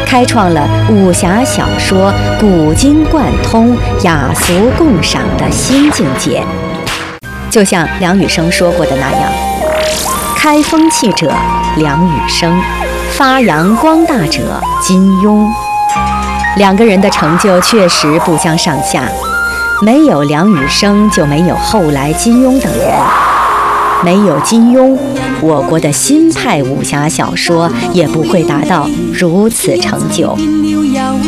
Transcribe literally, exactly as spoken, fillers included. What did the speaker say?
开创了武侠小说古今贯通、雅俗共赏的新境界。就像梁羽生说过的那样，开风气者梁羽生，发扬光大者金庸。两个人的成就确实不相上下，没有梁羽生就没有后来金庸等人，没有金庸，我国的新派武侠小说也不会达到如此成就。